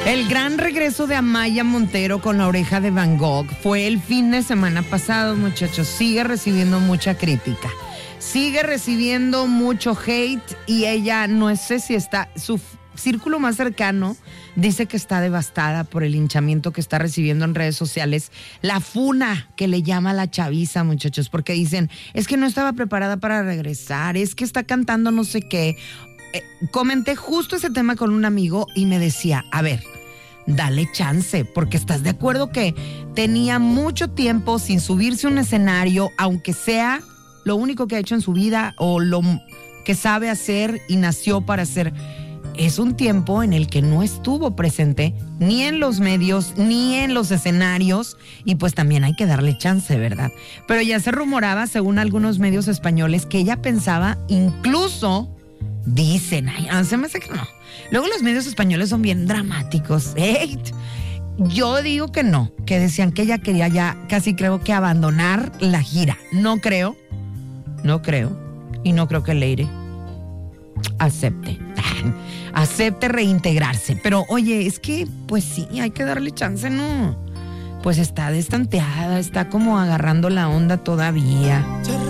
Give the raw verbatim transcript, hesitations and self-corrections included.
El gran regreso de Amaya Montero con La Oreja de Van Gogh fue el fin de semana pasado, muchachos. Sigue recibiendo mucha crítica, sigue recibiendo mucho hate y ella, no sé si está, su círculo más cercano dice que está devastada por el linchamiento que está recibiendo en redes sociales, la funa que le llama la chaviza, muchachos, porque dicen, es que no estaba preparada para regresar, es que está cantando no sé qué. Eh, comenté justo ese tema con un amigo y me decía, a ver, dale chance, porque estás de acuerdo que tenía mucho tiempo sin subirse a un escenario, aunque sea lo único que ha hecho en su vida o lo que sabe hacer y nació para hacer. Es un tiempo en el que no estuvo presente ni en los medios ni en los escenarios y pues también hay que darle chance, ¿verdad? Pero ya se rumoraba, según algunos medios españoles, que ella pensaba incluso, dicen, ay, se me hace que no. Luego los medios españoles son bien dramáticos. Hey, yo digo que no, que decían que ella quería ya casi creo que abandonar la gira. No creo, no creo y no creo que Leire acepte. Acepte reintegrarse. Pero oye, es que pues sí, hay que darle chance, ¿no? Pues está destanteada, está como agarrando la onda todavía.